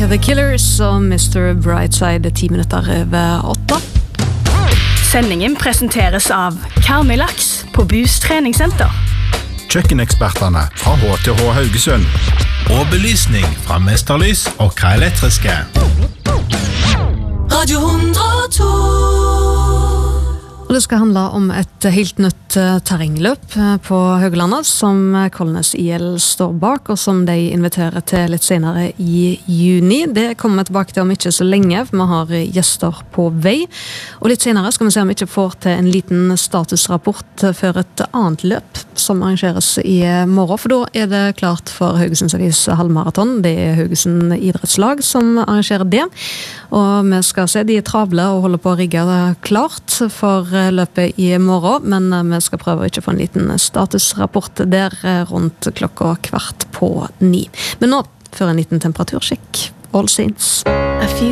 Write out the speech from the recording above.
The Killers og Mr. Brightside 10 minutter over 8. Sendingen presenteres av Karmøy-laks på Bus treningssenter. Kjøkkenekspertene fra HTH Haugesund. Og belysning fra Mesterlys og K-Elektriske. Radio 102. Og det skal handle om et helt nytt terrengløp på Høglandet som Kolnes IL står bak, og som de inviterer til litt senere i juni. Det kommer vi tilbake til om ikke så lenge, for vi har gjester på vei. Og litt senere skal vi se om vi ikke får til en liten statusrapport for et annet løp som arrangeres i morgen, for da er det klart for Haugesunds Avis halvmaraton. Det er Haugesund idrettslag som arrangerer det. Og vi skal se, de er travle og holder på å rigge klart for løpet i morgen, men vi skal prøve ikke å få en liten statusrapport der rundt 8:15. Men nå, for en liten temperatursjekk. All Saints. A few